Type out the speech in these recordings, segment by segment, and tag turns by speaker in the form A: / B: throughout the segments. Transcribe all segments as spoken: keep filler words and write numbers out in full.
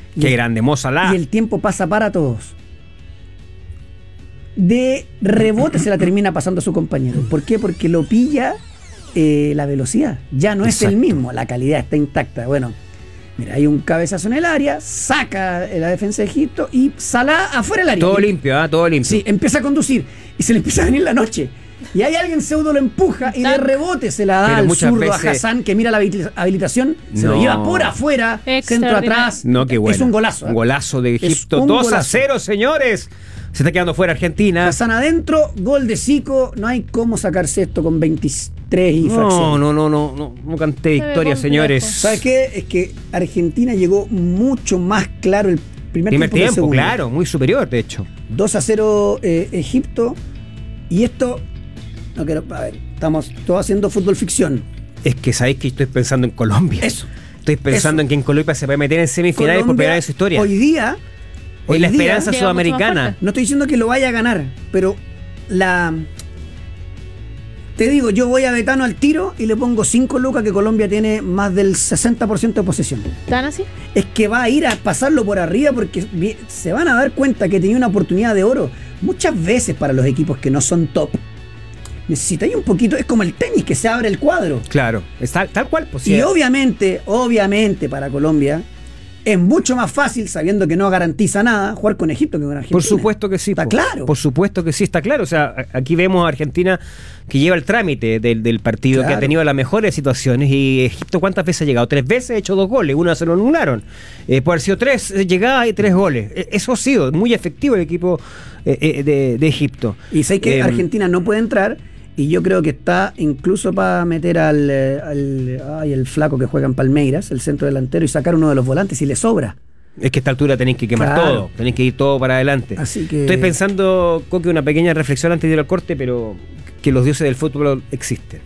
A: Qué
B: y,
A: grande, Mo Salah.
B: Y el tiempo pasa para todos. De rebote se la termina pasando a su compañero. ¿Por qué? Porque lo pilla eh, la velocidad. Ya no
A: Exacto.
B: es el mismo, la calidad está intacta. Bueno, mira, hay un cabezazo en el área, saca la defensa de Egipto y Salah afuera del área.
A: Todo
B: Y-
A: limpio, ¿ah? Todo limpio.
B: Sí, empieza a conducir y se le empieza a venir la noche. Y hay alguien pseudo lo empuja y de rebote se la da
A: Pero
B: al
A: muchas
B: zurdo
A: veces-
B: a Hassan, que mira la habil- habilitación, se
A: No.
B: lo lleva por afuera, centro
C: Extraordinario.
B: atrás.
A: No, qué bueno.
B: Es un golazo. ¿eh?
A: Un golazo de
B: Es
A: Egipto.
B: un
A: dos a
B: golazo.
A: cero, señores. Se está quedando fuera Argentina.
B: Hassan adentro, gol de Zico. No hay cómo sacarse esto con veintitrés y
A: No,
B: fracción.
A: no, no, no, no, no canté
C: ve
A: victoria,
C: complejo.
A: señores.
B: ¿Sabes qué? Es que Argentina llegó mucho más claro el primer,
A: Primer
B: tiempo, que el
A: tiempo,
B: segundo.
A: claro, muy superior, de hecho.
B: dos a cero eh, Egipto. Y esto, no quiero, a ver, estamos todos haciendo fútbol ficción.
A: Es que sabéis que estoy pensando en Colombia.
B: Eso.
A: Estoy pensando
B: Eso.
A: en que en Colombia se puede meter en semifinales por
B: Colombia,
A: primera vez en su historia.
B: Hoy día,
A: Hoy la
B: día,
A: esperanza
C: Llega mucho más
A: sudamericana.
C: fuerte.
B: no estoy diciendo que lo vaya a ganar, pero la. Te digo, yo voy a Betano al tiro y le pongo cinco lucas que Colombia tiene más del sesenta por ciento de posesión.
C: ¿Tan así?
B: Es que va a ir a pasarlo por arriba porque vi- se van a dar cuenta que tenía una oportunidad de oro. Muchas veces para los equipos que no son top, necesitáis un poquito, es como el tenis que se abre el cuadro.
A: Claro, es tal, tal cual. Pues,
B: Y
A: sí.
B: obviamente, obviamente para Colombia es mucho más fácil, sabiendo que no garantiza nada, jugar con Egipto que con Argentina.
A: Por supuesto que sí.
B: Está
A: po.
B: claro.
A: Por supuesto que sí, está claro. O sea, a- aquí vemos a Argentina que lleva el trámite del, del partido, que
B: Claro.
A: ha tenido las mejores situaciones. Y Egipto, ¿cuántas veces ha llegado? Tres veces, ha hecho dos goles, una se lo anularon. Eh, puede haber sido tres eh, llegadas y tres goles. Eh, Eso ha sido muy efectivo el equipo eh, eh, de, de Egipto.
B: Y sé que
A: Eh,
B: Argentina no puede entrar. Y yo creo que está incluso para meter al, eh, al ay, el flaco que juega en Palmeiras, el centro delantero, y sacar uno de los volantes y le sobra.
A: Es que a esta altura tenéis que quemar
B: Claro.
A: todo, tenéis que ir todo para adelante.
B: Así que-
A: Estoy pensando, Coque, una pequeña reflexión antes de ir al corte, pero que los dioses del fútbol existen.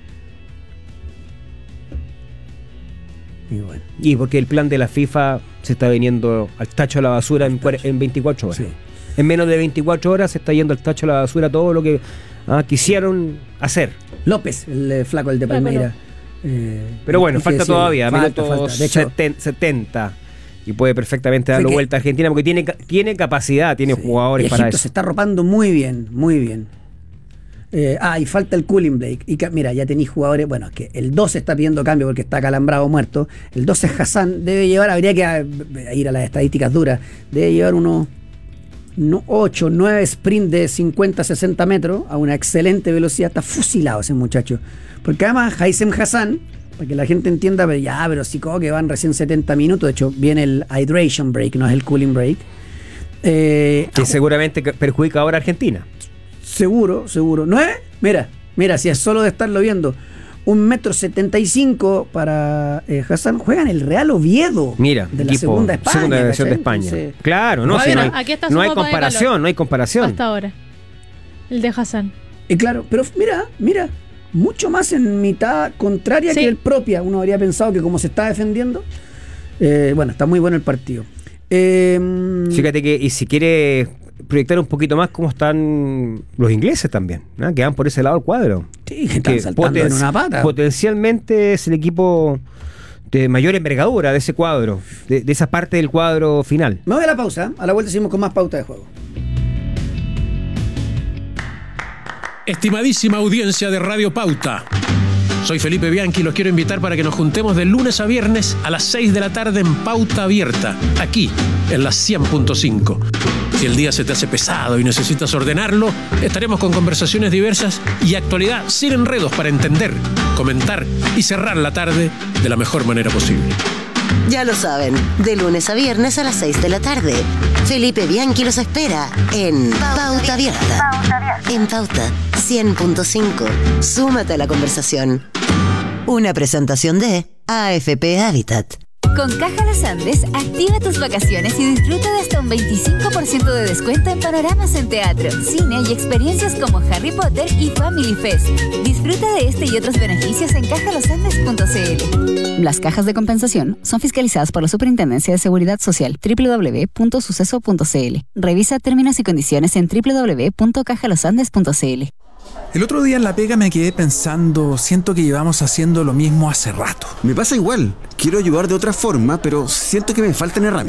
B: Y bueno,
A: Y porque el plan de la FIFA se está viniendo al tacho de la basura en, cuare- en veinticuatro horas.
B: sí.
A: En menos de veinticuatro horas se está yendo al tacho de la basura todo lo que ah, quisieron hacer.
B: López, el eh, flaco, el de
C: Flaco,
B: Palmeiras. Eh,
A: Pero bueno,
B: hay que
A: falta
B: decirlo.
A: todavía,
B: Falta,
A: minutos
B: falta. De hecho,
A: seten- setenta. Y puede perfectamente darle
B: que-
A: vuelta a Argentina porque tiene, ca- tiene capacidad, tiene
B: sí,
A: jugadores
B: Egipto
A: para eso.
B: se está arropando muy bien, muy bien. Eh, ah, y falta el cooling break. Y que, mira, ya tenéis jugadores. Bueno, es que el dos está pidiendo cambio porque está calambrado muerto. El dos es Hassan. Debe llevar, habría que ah, ir a las estadísticas duras. Debe llevar unos no, ocho, nueve sprint de cincuenta, sesenta metros a una excelente velocidad. Está fusilado ese muchacho. Porque además, Haitham Hassan, para que la gente entienda, pero ya, pero sí, como que van recién setenta minutos. De hecho, viene el hydration break, no es el cooling break. Eh,
A: Que seguramente que perjudica ahora a Argentina.
B: Seguro, seguro. ¿No es? Mira, mira, si es solo de estarlo viendo. Un metro setenta y cinco para eh, Hassan. Juega en el Real Oviedo.
A: Mira,
B: de la
A: equipo-
B: segunda España.
A: segunda división de
B: ¿cachai?
A: España.
B: Entonces,
A: Claro, no,
B: va
A: si
B: bien,
A: no hay,
C: aquí está su
A: no hay
C: bomba de
A: comparación,
C: calor.
A: no hay comparación.
C: Hasta ahora. El de Hassan.
B: y claro, pero mira, mira, mucho más en mitad contraria
C: Sí.
B: que el propia. Uno habría pensado que como se está defendiendo, eh, bueno, está muy bueno el partido. Eh,
A: Fíjate que, y si quiere proyectar un poquito más cómo están los ingleses también, ¿no? Que van por ese lado del cuadro.
B: sí, están
A: Que
B: saltando en
A: poten-
B: una pata.
A: Potencialmente es el equipo de mayor envergadura de ese cuadro, de, de esa parte del cuadro final.
B: Me voy a la pausa. A la vuelta seguimos con más pauta de juego.
D: Estimadísima audiencia de Radio Pauta, soy Felipe Bianchi y los quiero invitar para que nos juntemos de lunes a viernes a las seis de la tarde en Pauta Abierta, aquí en la cien punto cinco. Si el día se te hace pesado y necesitas ordenarlo, estaremos con conversaciones diversas y actualidad sin enredos para entender, comentar y cerrar la tarde de la mejor manera posible.
E: Ya lo saben, de lunes a viernes a las seis de la tarde. Felipe Bianchi los espera en Pauta Abierta. En Pauta cien punto cinco. Súmate a la conversación. Una presentación de A F P Habitat.
F: Con Caja Los Andes, activa tus vacaciones y disfruta de hasta un veinticinco por ciento de descuento en panoramas en teatro, cine y experiencias como Harry Potter y Family Fest. Disfruta de este y otros beneficios en caja los andes punto c l. Las cajas de compensación son fiscalizadas por la Superintendencia de Seguridad Social doble u doble u doble u punto suceso punto c l. Revisa términos y condiciones en doble u doble u doble u punto caja los andes punto c l.
G: El otro día en la pega me quedé pensando, siento que llevamos haciendo lo mismo hace rato.
H: Me pasa igual. Quiero ayudar de otra forma, pero siento que me faltan herramientas.